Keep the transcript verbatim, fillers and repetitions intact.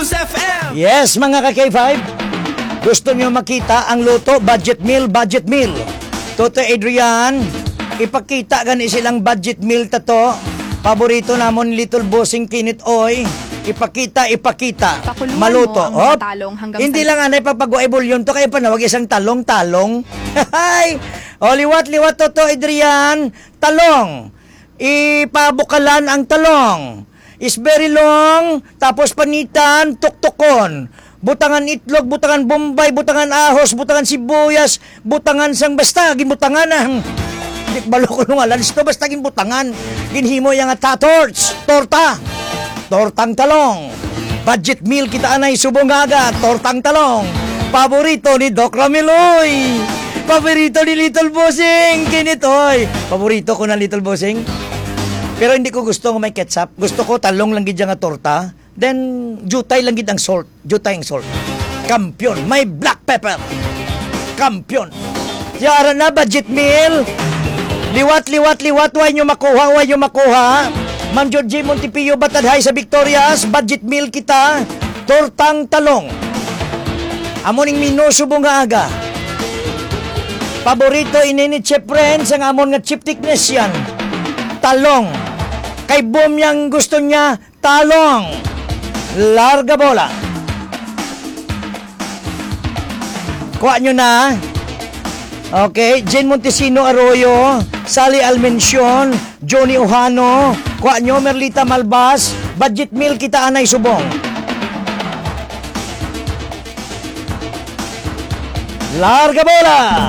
News F M. Yes, mga ka-K five. Gusto nyo makita ang luto, budget meal, budget meal. Toto Adrian, ipakita gani silang budget meal tato. Paborito namon Little Bossing Kinit Oy. Ipakita, ipakita. Pakuluan Maluto. mo ang mga Hop. talong hanggang Hindi sa- lang anay papagawa ebulyon to, kaya panawag isang talong-talong. Hay! O liwat-liwat Toto Adrian, talong. Ipabukalan ang talong. Is very long, tapos panitan, tuktukon. Butangan itlog, butangan bombay, butangan ahos, butangan sibuyas, butangan sang basta, gibutangan ang di balo ko nung alans to, basta gibutangan. Ginhimo yung nga tatorts, torta, tortang talong. Budget meal kita anay subongaga, tortang talong. Paborito ni Doc Ramiloy. Paborito ni Little Bossing, kinitoy. Paborito ko na Little Bossing. Pero hindi ko gusto ng may ketchup. Gusto ko talong lang gid nga torta. Then, jutay lang gid ang salt. Jutay ang salt. Kampiyon. May black pepper. Kampiyon. Yara na, budget meal. Liwat, liwat, liwat. Huwag nyo makuha, huwag nyo makuha. Ma'am Georgie Montipio Batadhay sa Victorias. Budget meal kita. Tortang talong. Amoning minuso nga aga. Paborito ini ni Chef Friends. Ang amon nga chip thickness yan. Talong. Kay Boom yang gusto niya, talong. Larga bola. Kuha nyo na. Okay, Jane Montesino Arroyo, Sally Almencion, Johnny Ohano. Kuha nyo, Merlita Malbas. Budget meal kita anay subong. Larga bola.